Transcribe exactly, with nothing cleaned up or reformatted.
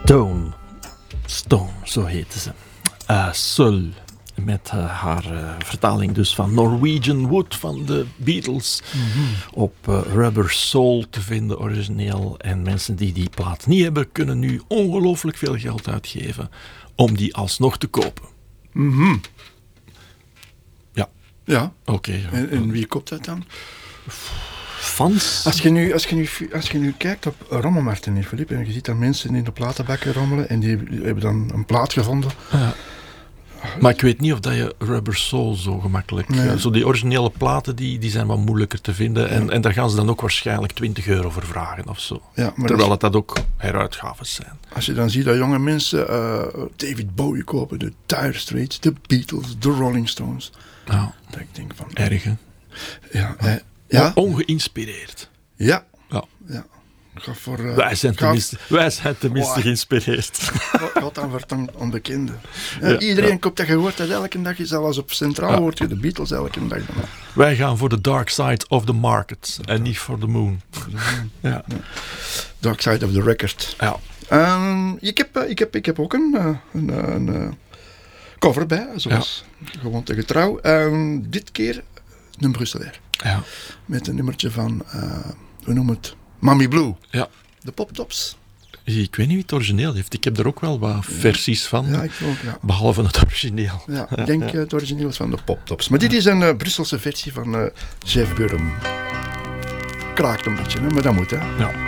Stone. Stone, zo heette ze. Uh, Seul. Met uh, haar uh, vertaling dus van Norwegian Wood van de Beatles. Mm-hmm. Op uh, Rubber Soul te vinden origineel. En mensen die die plaat niet hebben, kunnen nu ongelooflijk veel geld uitgeven om die alsnog te kopen. Mm-hmm. Ja. Ja. Oké. Okay, ja. en, en wie koopt dat dan? Fans? Als je nu, als je nu, als je nu kijkt op rommelmarkten in Philippe, en je ziet dan mensen in de platenbakken rommelen en die hebben dan een plaat gevonden. Ja. Maar ik weet niet of dat je Rubber Soul zo gemakkelijk... Nee. Ja, zo die originele platen, die, die zijn wat moeilijker te vinden. Ja. En, en daar gaan ze dan ook waarschijnlijk twintig euro voor vragen of zo. Ja, maar terwijl dat, het dat ook heruitgaves zijn. Als je dan ziet dat jonge mensen uh, David Bowie kopen, de Dire Straits, de Beatles, de Rolling Stones. Ja. Dat ik denk van... Erg, hè? Ja. Uh, ja. Ongeïnspireerd. Ja. Ja. Ja. Ga voor, uh, wij zijn tenminste, ga... wij zijn tenminste wow. geïnspireerd. Gaat dan voor het onbekende. Ja, ja, iedereen ja. koopt dat, je hoort dat elke dag. Zelfs op Centraal ja. hoort je de Beatles elke dag. Wij gaan voor de dark side of the market en niet voor de moon. Ja. Ja. Dark side of the record. Ja. Um, ik, heb, ik, heb, ik heb ook een, een, een, een cover bij, zoals ja. gewoon te getrouw. Um, dit keer een Brusselaar. Ja. Met een nummertje van, uh, hoe noem het? Mami Blue. Ja. De Poptops. Ik weet niet wie het origineel heeft. Ik heb er ook wel wat versies van. Ja, ik ook, ja. Behalve het origineel. Ja, ik denk ja. het origineel is van de Poptops. Maar dit is een uh, Brusselse versie van uh, Jeff Burham. Kraakt een beetje, hè? Maar dat moet, hè. Ja.